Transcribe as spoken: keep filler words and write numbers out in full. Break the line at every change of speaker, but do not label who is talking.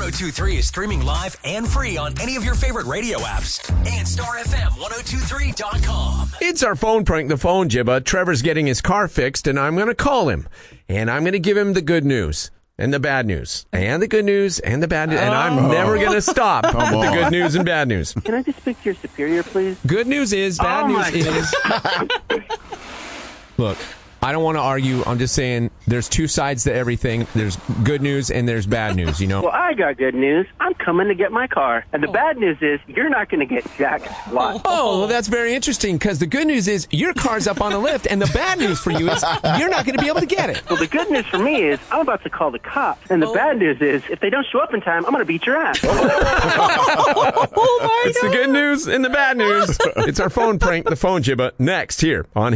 one oh two point three is streaming live and free on any of your favorite radio apps and star f m one oh two three dot com.
It's our phone prank, the phone jibba. Trevor's getting his car fixed, and I'm going to call him. And I'm going to give him the good news and the bad news and the good news and the bad news. And I'm
Oh.
never going to stop with the
on.
good news and bad news.
Can I just speak to your superior, please?
Good news is, bad
Oh, my
news is. Look, I don't want to argue. I'm just saying there's two sides to everything. There's good news and there's bad news, you know?
Well, I got good news. I'm coming to get my car. And the bad news is you're not going to get jack squat.
Oh, well, that's very interesting, because the good news is your car's up on a lift, and the bad news for you is you're not going to be able to get it.
Well, the good news for me is I'm about to call the cops. And the bad news is if they don't show up in time, I'm going to beat your ass.
Oh, my It's the good news and the bad news. It's our phone prank, the phone jibba, next here on